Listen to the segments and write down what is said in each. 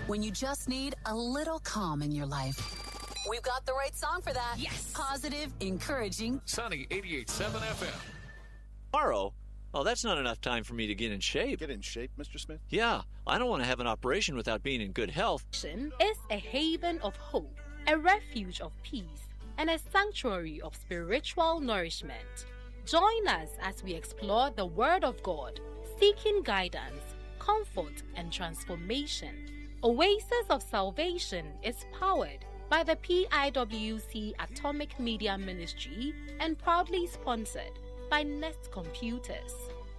When you just need a little calm in your life. We've got the right song for that. Yes. Positive, encouraging. Sunny 88.7 FM. Tomorrow? Oh, that's not enough time for me to get in shape. Get in shape, Mr. Smith? Yeah, I don't want to have an operation without being in good health. Is a haven of hope, a refuge of peace, and a sanctuary of spiritual nourishment. Join us as we explore the Word of God, seeking guidance, comfort, and transformation. Oasis of Salvation is powered by the PIWC Atomic Media Ministry and proudly sponsored by Nest Computers.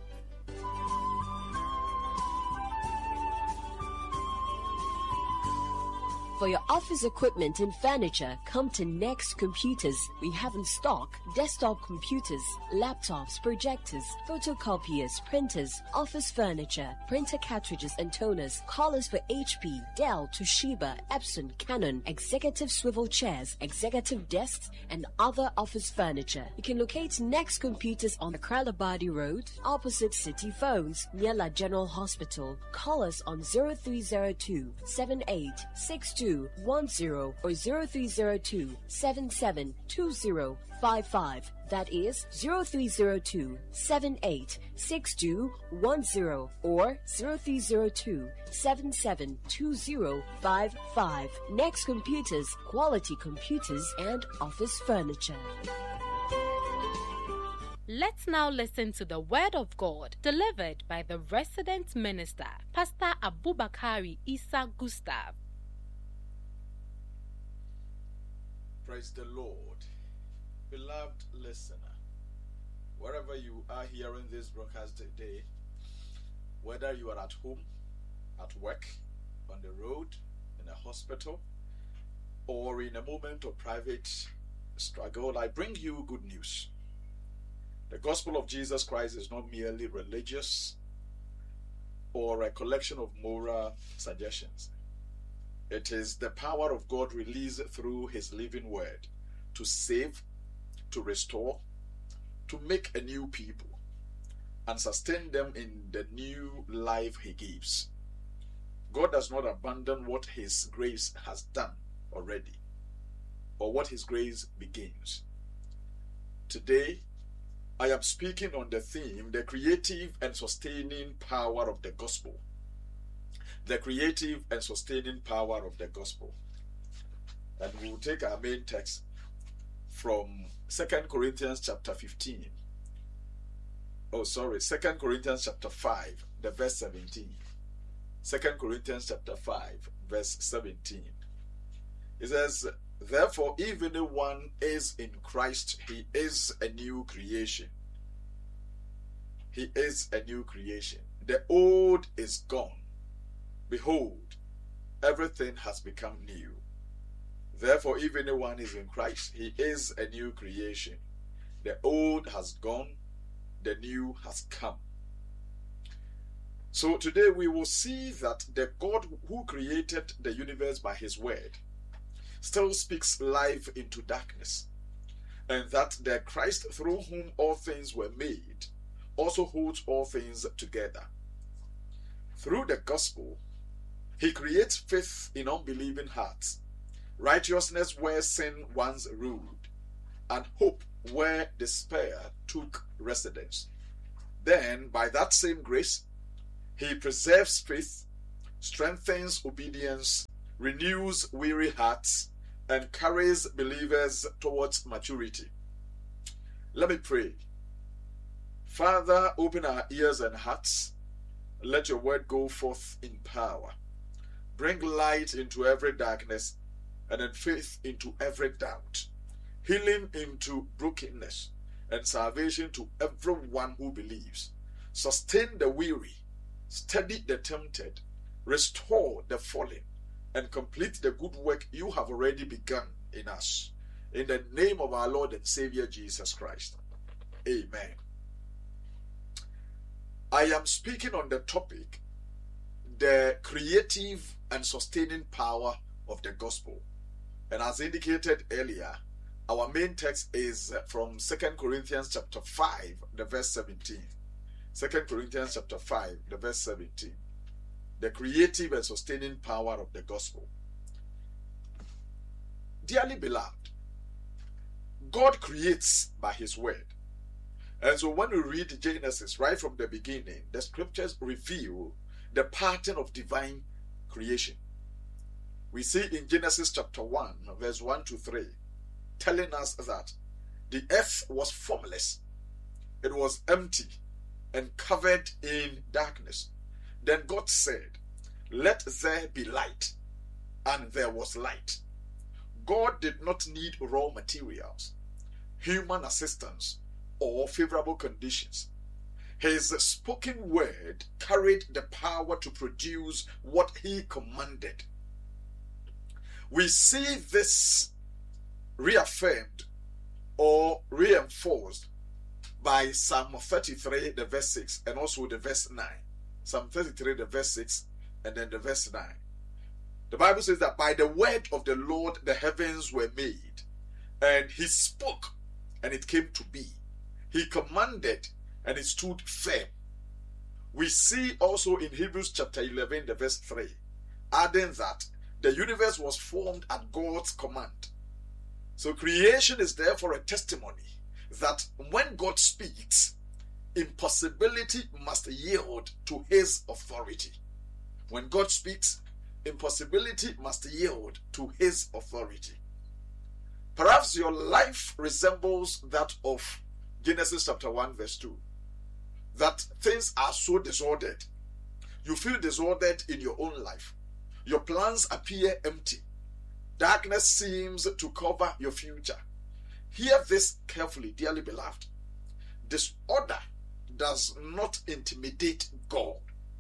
For your office equipment and furniture, come to Next Computers. We have in stock desktop computers, laptops, projectors, photocopiers, printers, office furniture, printer cartridges and toners, collars for HP, Dell, Toshiba, Epson, Canon, executive swivel chairs, executive desks, and other office furniture. You can locate Next Computers on the Kralabadi Road, opposite City Phones, near La General Hospital. Call us on 0302 7862 10 or 0302 772055. That is 0302 786210 or 0302 772055. Next Computers, quality computers and office furniture. Let's now listen to the Word of God delivered by the resident minister, Pastor Abubakari Issa Gustav. Praise the Lord. Beloved listener, wherever you are hearing this broadcast today, whether you are at home, at work, on the road, in a hospital, or in a moment of private struggle, I bring you good news. The gospel of Jesus Christ is not merely religious or a collection of moral suggestions. It is the power of God released through His living word to save, to restore, to make a new people, and sustain them in the new life He gives. God does not abandon what His grace has done already, or what His grace begins. Today, I am speaking on the theme, the creative and sustaining power of the gospel. The creative and sustaining power of the gospel. And we will take our main text from 2 Corinthians chapter 15. 2 Corinthians chapter 5, the verse 17. 2 Corinthians chapter 5, verse 17. It says, therefore, if anyone is in Christ, he is a new creation. He is a new creation. The old is gone. Behold, everything has become new. Therefore, if anyone is in Christ, he is a new creation. The old has gone, the new has come. So today we will see that the God who created the universe by His word still speaks life into darkness, and that the Christ through whom all things were made also holds all things together. Through the gospel, He creates faith in unbelieving hearts, righteousness where sin once ruled, and hope where despair took residence. Then, by that same grace, He preserves faith, strengthens obedience, renews weary hearts, and carries believers towards maturity. Let me pray. Father, open our ears and hearts. Let your word go forth in power. Bring light into every darkness, and then faith into every doubt, healing into brokenness, and salvation to everyone who believes. Sustain the weary, steady the tempted, restore the fallen, and complete the good work you have already begun in us. In the name of our Lord and Savior Jesus Christ. Amen. I am speaking on the topic, the creative and sustaining power of the gospel. And as indicated earlier, our main text is from 2 Corinthians chapter 5, the verse 17. 2 Corinthians chapter 5, the verse 17. the creative and sustaining power of the gospel. Dearly beloved, God creates by his word. And so when we read Genesis right from the beginning, the scriptures reveal the pattern of divine creation. We see in Genesis chapter 1, verse 1 to 3, telling us that the earth was formless, it was empty and covered in darkness. Then God said, "Let there be light," and there was light. God did not need raw materials, human assistance, or favorable conditions. His spoken word carried the power to produce what he commanded. We see this reaffirmed or reinforced by Psalm 33, the verse 6, and also the verse 9. Psalm 33, the verse 6, and then the verse 9. The Bible says that by the word of the Lord the heavens were made, and he spoke, and it came to be. He commanded, and it stood firm. We see also in Hebrews chapter 11, the verse 3, adding that the universe was formed at God's command. So creation is therefore a testimony that when God speaks, impossibility must yield to his authority. When God speaks, impossibility must yield to his authority. Perhaps your life resembles that of Genesis chapter 1 verse 2. That things are so disordered. You feel disordered in your own life. Your plans appear empty. Darkness seems to cover your future. Hear this carefully, dearly beloved. Disorder does not intimidate God.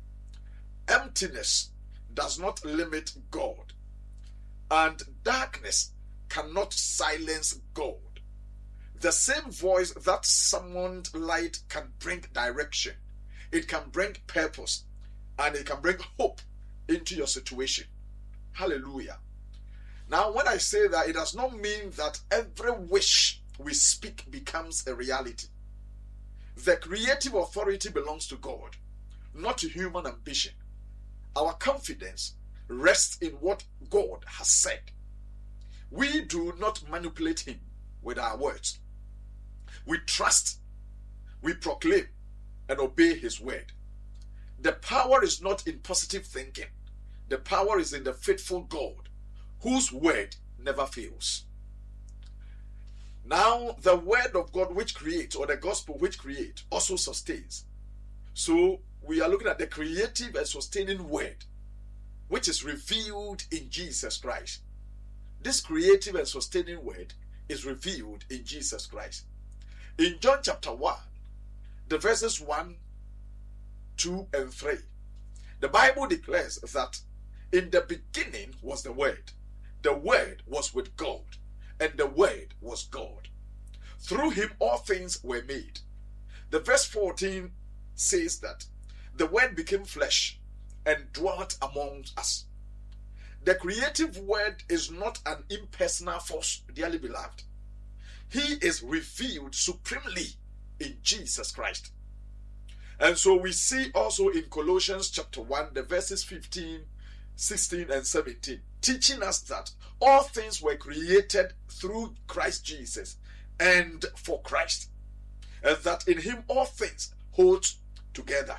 Emptiness does not limit God. And darkness cannot silence God. The same voice that summoned light can bring direction. It can bring purpose. And it can bring hope into your situation. Hallelujah. Now, when I say that, it does not mean that every wish we speak becomes a reality. The creative authority belongs to God, not to human ambition. Our confidence rests in what God has said. We do not manipulate him with our words. We trust, we proclaim, and obey his word. The power is not in positive thinking. The power is in the faithful God, whose word never fails. Now, the word of God which creates, or the gospel which creates, also sustains. So, we are looking at the creative and sustaining word, which is revealed in Jesus Christ. This creative and sustaining word is revealed in Jesus Christ. In John chapter 1, the verses 1, 2, and 3, the Bible declares that in the beginning was the Word. The Word was with God, and the Word was God. Through him all things were made. The verse 14 says that the Word became flesh and dwelt among us. The creative word is not an impersonal force, dearly beloved. He is revealed supremely in Jesus Christ. And so we see also in Colossians chapter 1, the verses 15, 16, and 17, teaching us that all things were created through Christ Jesus and for Christ, and that in him all things hold together.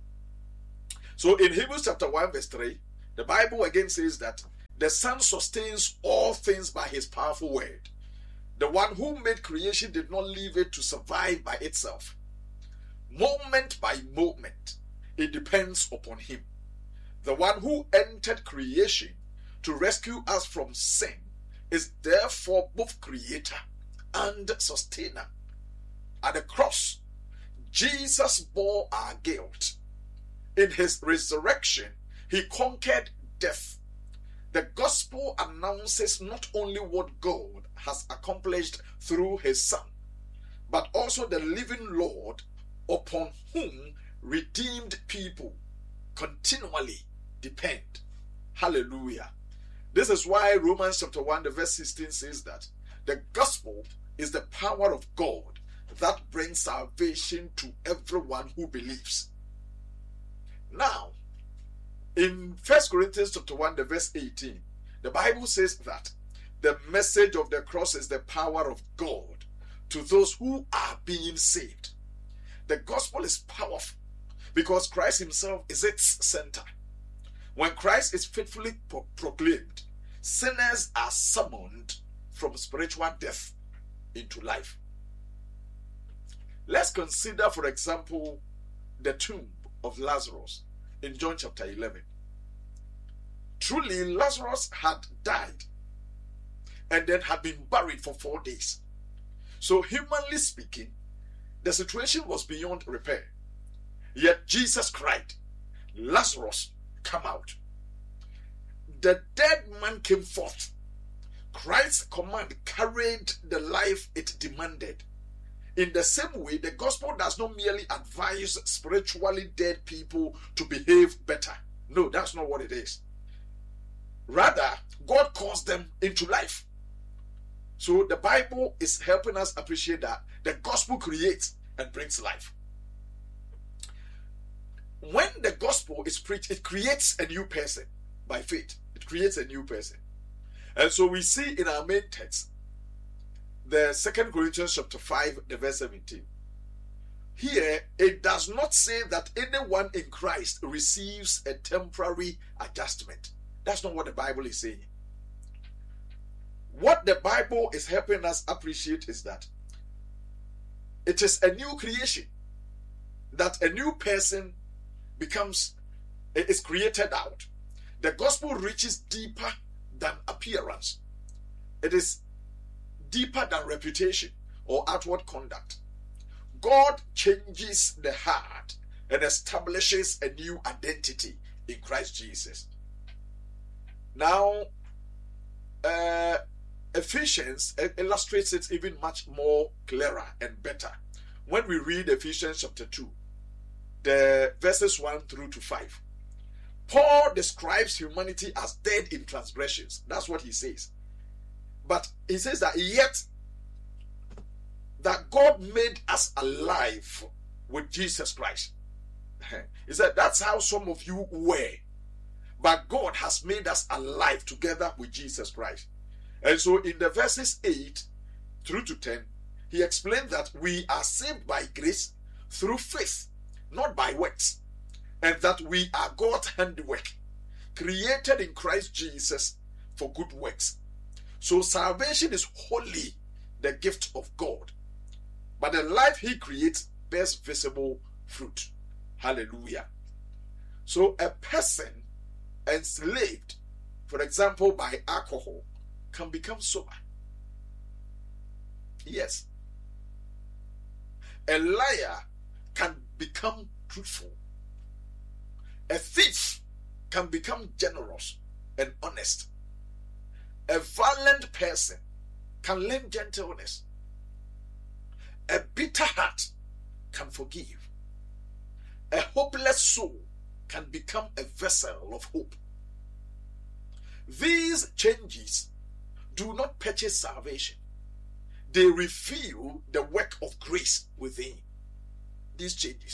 So in Hebrews chapter 1 verse 3, the Bible again says that the Son sustains all things by his powerful word. The one who made creation did not leave it to survive by itself. Moment by moment, it depends upon him. The one who entered creation to rescue us from sin is therefore both creator and sustainer. At the cross, Jesus bore our guilt. In his resurrection, he conquered death. The gospel announces not only what God has accomplished through his Son, but also the living Lord upon whom redeemed people continually depend. Hallelujah. This is why Romans chapter 1 the verse 16 says that the gospel is the power of God that brings salvation to everyone who believes. Now, In 1 Corinthians chapter 1, the verse 18, the Bible says that the message of the cross is the power of God to those who are being saved. The gospel is powerful because Christ himself is its center. When Christ is faithfully proclaimed, sinners are summoned from spiritual death into life. Let's consider, for example, the tomb of Lazarus in John chapter 11. Truly, Lazarus had died and then had been buried for 4 days. So, humanly speaking, the situation was beyond repair. Yet Jesus cried, "Lazarus, come out." The dead man came forth. Christ's command carried the life it demanded. In the same way, the gospel does not merely advise spiritually dead people to behave better. No, that's not what it is. Rather, God calls them into life. So the Bible is helping us appreciate that the gospel creates and brings life. When the gospel is preached, it creates a new person by faith. It creates a new person. And so we see in our main text, the 2 Corinthians chapter 5, the verse 17. Here, it does not say that anyone in Christ receives a temporary adjustment. That's not what the Bible is saying. What the Bible is helping us appreciate is that it is a new creation, that a new person is created out. The gospel reaches deeper than appearance. It is deeper than reputation or outward conduct. God changes the heart and establishes a new identity in Christ Jesus. Now, Ephesians illustrates it even much more clearer and better. When we read Ephesians chapter 2, the verses 1 through to 5, Paul describes humanity as dead in transgressions. That's what he says. But he says that yet that God made us alive with Jesus Christ. He said that's how some of you were. But God has made us alive together with Jesus Christ. And so in the verses 8 through to 10, he explained that we are saved by grace through faith, not by works, and that we are God's handiwork, created in Christ Jesus for good works. So salvation is wholly the gift of God, but the life he creates bears visible fruit. Hallelujah. So a person enslaved, for example, by alcohol, can become sober. Yes. A liar can become truthful. A thief can become generous and honest. A violent person can learn gentleness. A bitter heart can forgive. A hopeless soul can become a vessel of hope. These changes do not purchase salvation. They reveal the work of grace within. These changes